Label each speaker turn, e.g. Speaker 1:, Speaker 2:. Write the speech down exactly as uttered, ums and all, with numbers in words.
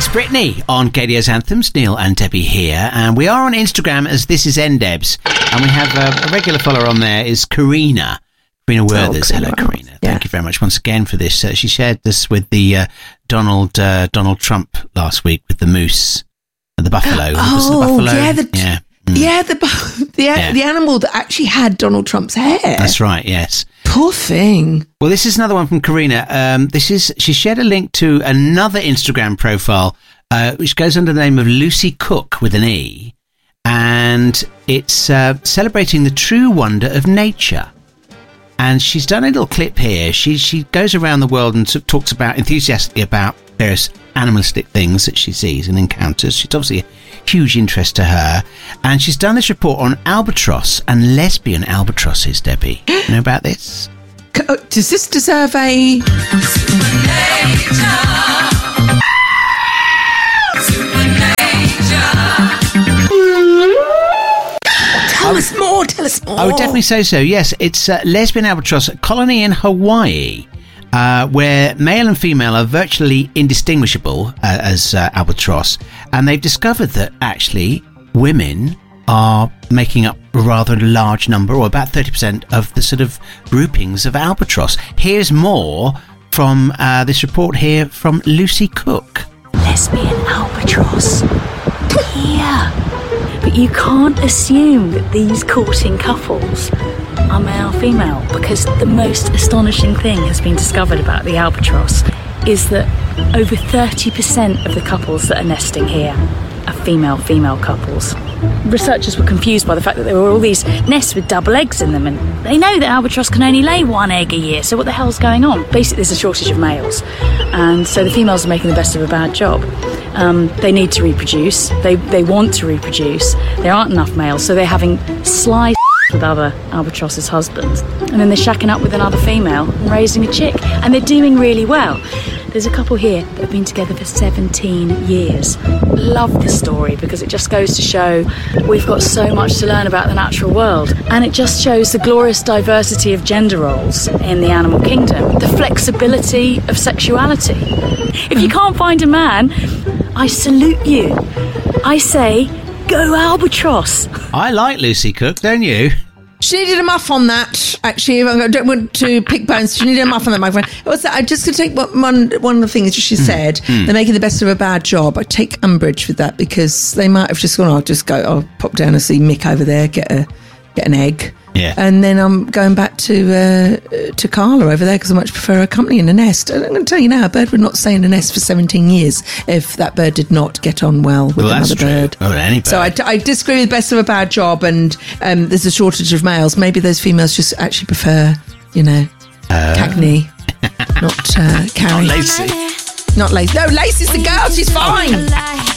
Speaker 1: It's Brittany on Gaydia's Anthems. Neil and Debbie here, and we are on Instagram as This Is Ndebs, and we have a, a regular follower on there is Karina. Karina Werthers. Oh, Hello, Karina. Yeah. Thank you very much once again for this. Uh, she shared this with the uh, Donald uh, Donald Trump last week with the moose and the buffalo.
Speaker 2: Oh,
Speaker 1: the buffalo?
Speaker 2: yeah, the
Speaker 1: yeah.
Speaker 2: Mm. Yeah, the the, yeah. the animal that actually had Donald Trump's hair.
Speaker 1: That's right, yes.
Speaker 2: Poor thing.
Speaker 1: Well, this is another one from Karina. Um, this is she shared a link to another Instagram profile, uh, which goes under the name of Lucy Cook with an E, and it's uh, celebrating the true wonder of nature. And she's done a little clip here. She she goes around the world and t- talks about enthusiastically about various animalistic things that she sees and encounters. She's obviously a huge interest to her. And she's done this report on albatross and lesbian albatrosses, Debbie. You know about this?
Speaker 2: Does this deserve a... Tell us more, tell us more.
Speaker 1: I would definitely say so, yes. It's a lesbian albatross colony in Hawaii, uh, where male and female are virtually indistinguishable uh, as uh, albatross. And they've discovered that actually women are making up a rather large number, or about thirty percent of the sort of groupings of albatross. Here's more from uh, this report here from Lucy Cook.
Speaker 3: Lesbian albatross. Here. But you can't assume that these courting couples are male-female, because the most astonishing thing has been discovered about the albatross is that over thirty percent of the couples that are nesting here are female-female couples. Researchers were confused by the fact that there were all these nests with double eggs in them, and they know that albatross can only lay one egg a year, so what the hell's going on? Basically, there's a shortage of males, and so the females are making the best of a bad job. Um, they need to reproduce, they they want to reproduce, there aren't enough males, so they're having sly with other albatross's husbands, and then they're shacking up with another female and raising a chick, and they're doing really well. There's a couple here that have been together for seventeen years. Love this story because it just goes to show we've got so much to learn about the natural world, and it just shows the glorious diversity of gender roles in the animal kingdom, the flexibility of sexuality. If you can't find a man, I salute you. I say, go albatross.
Speaker 1: I like Lucy Cook, don't you?
Speaker 2: She needed a muff on that, actually. I don't want to pick bones. She needed a muff on that, my friend. What's that? I'm just going to take one, one of the things she mm. said. Mm. They're making the best of a bad job. I take umbrage with that because they might have just gone, I'll just go, I'll pop down and see Mick over there, get a get an egg.
Speaker 1: Yeah.
Speaker 2: And then I'm going back to uh, to Carla over there because I much prefer a company in a nest. And I'm going to tell you now, a bird would not stay in a nest for seventeen years if that bird did not get on well with
Speaker 1: well,
Speaker 2: another bird.
Speaker 1: Oh, any bird. So
Speaker 2: I, I disagree with best of a bad job, and um, there's a shortage of males. Maybe those females just actually prefer, you know, uh. Cagney, not uh, Carrie.
Speaker 1: Not Lacey.
Speaker 2: Not Lacey. No, Lacey's the girl. She's fine.